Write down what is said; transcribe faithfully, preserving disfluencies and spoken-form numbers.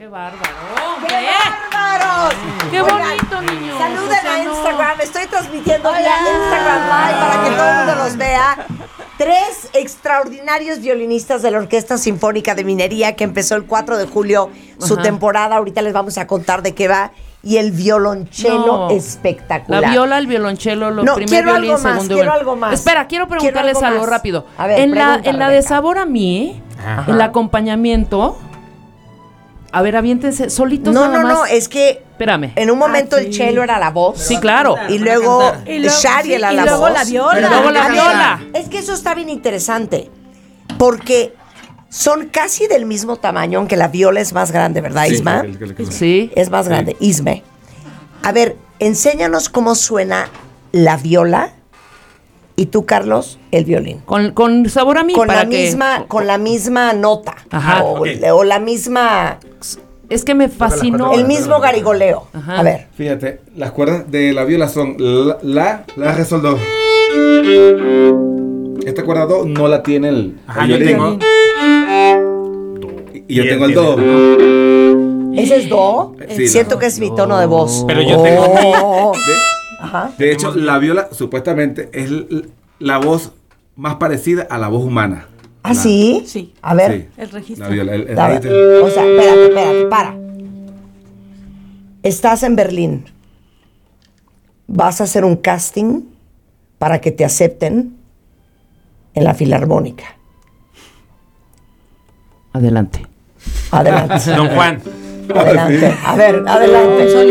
bárbaro! ¡Qué bárbaros! ¡Qué Oigan, bonito, niños! Saluden O sea, a no. Instagram. Estoy transmitiendo vía Instagram Live para que todo el mundo los vea. Tres extraordinarios violinistas de la Orquesta Sinfónica de Minería que empezó el cuatro de julio su Ajá. temporada. Ahorita les vamos a contar de qué va. Y el violonchelo No. espectacular. La viola, el violonchelo, lo No, primer quiero violín, algo más, segundo quiero violín. algo más. Espera, quiero preguntarles Quiero algo algo más. rápido. A ver, en la, pregúntale, en la de Rebeca. Sabor a mí, Ajá. el acompañamiento. A ver, aviéntense solitos No, nada no, más. no, es que Espérame. en un momento Ah, el sí. cello era la voz. Sí, claro. Y luego Y luego- Shari sí, era y la luego voz. la viola. Y luego la A ver, viola. Es que eso está bien interesante. Porque son casi del mismo tamaño, aunque la viola es más grande, ¿verdad, Sí, Isma? el- el- el- el- Sí. Es más grande, Isme. A ver, enséñanos cómo suena la viola y tú, Carlos, el violín. Con, con Sabor a mí. Con para la que- misma, con la misma nota. Ajá. O, Ok. o la misma, Es que me fascinó. el mismo garigoleo. Ajá. A ver. Fíjate, las cuerdas de la viola son la, la, la, re, sol, do. Esta cuerda do no la tiene el, Ajá, el yo violín. tengo. Y yo Y tengo él el do. tiene ¿Ese es do? Sí, Siento la- que es mi tono de voz. Pero yo tengo mi- Oh. De, Ajá. de hecho, la viola supuestamente es l- la voz más parecida a la voz humana. ¿Ah, La- sí? Sí. A ver. Sí, El registro. la viola. el- el A ver. registro. O sea, espérate, espérate, para. Estás en Berlín. Vas a hacer un casting para que te acepten en la Filarmónica. Adelante. Adelante. Don Juan. Adelante. A ver, adelante.